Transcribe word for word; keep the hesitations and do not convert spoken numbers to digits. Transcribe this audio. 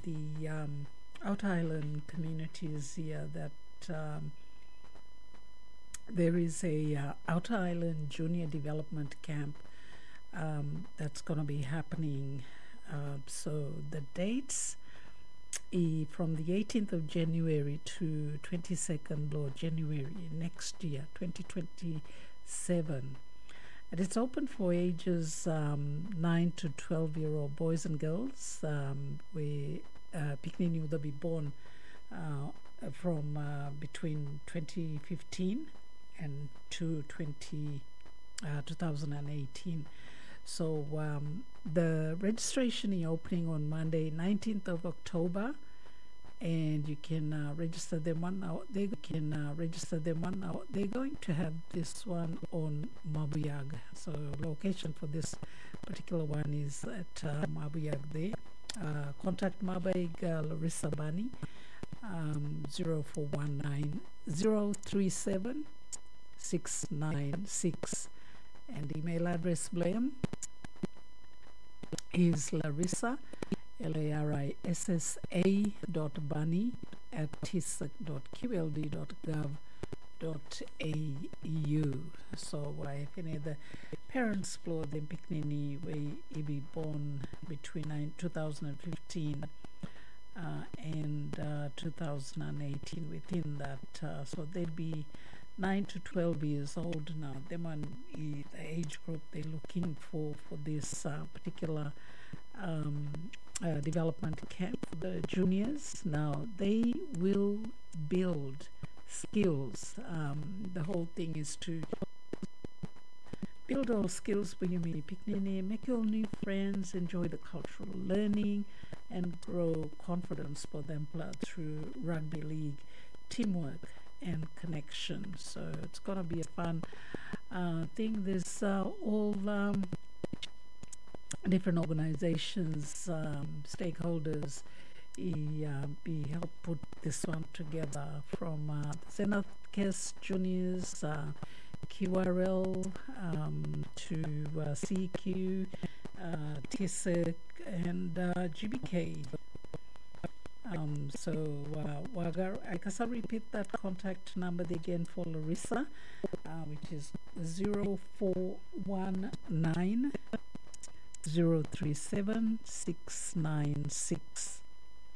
the um, Outer Island communities here that um, there is a uh, Outer Island Junior Development Camp um, that's going to be happening. Uh, so the dates uh, from the eighteenth of January to twenty-second of January next year, twenty twenty-seven. And it's open for ages um, nine to twelve year old boys and girls. Um, we uh, Piknini will be born uh, from uh, between twenty fifteen and to twenty, uh, two thousand eighteen. So um, the registration is opening on Monday, nineteenth of October, and you can uh, register them one hour. They can uh, register them one hour. They're going to have this one on Mabuyag. So location for this particular one is at uh, Mabuyag there. Uh, contact Mabayag uh, Larissa Bani, um, zero four one nine, zero three seven, six nine six, and email address Blam is Larissa, L A R I S S A dot bunny at tisac dot q l d dot gov dot a u. So uh, if any of the parents explore the Piknini will be born between two thousand fifteen uh, and uh, two thousand eighteen within that, uh, so they'd be nine to twelve years old now. Them on the age group they're looking for for this uh, particular um, uh, development camp for the juniors. Now they will build skills. Um, the whole thing is to build all skills when you meet Piknini, make your new friends, enjoy the cultural learning, and grow confidence for them through rugby league, teamwork, and connection. So it's going to be a fun uh, thing. There's uh, all um, different organizations, um, stakeholders, he, uh, be help put this one together, from uh, Zenith Kes Juniors, uh, Q R L um, to uh, C Q, uh, TISIC, and uh, G B K. Um, so, uh, Wagar, I guess I'll repeat that contact number again for Larissa, uh, which is zero four one nine, zero three seven, six nine six.